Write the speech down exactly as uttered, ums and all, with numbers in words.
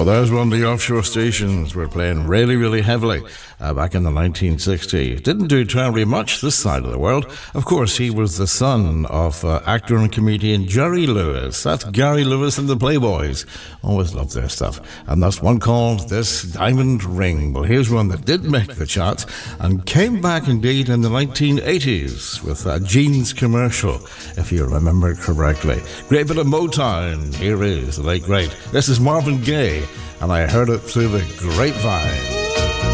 Well, there's one of the offshore stations were playing really, really heavily uh, back in the nineteen sixties. Didn't do terribly much this side of the world. Of course, he was the son of uh, actor and comedian Jerry Lewis. That's Gary Lewis and the Playboys. Always loved their stuff. And that's one called This Diamond Ring. Well, here's one that did make the charts and came back indeed in the nineteen eighties with a jeans commercial, if you remember correctly. Great bit of Motown. Here is the late great. This is Marvin Gaye, and I heard it through the grapevine.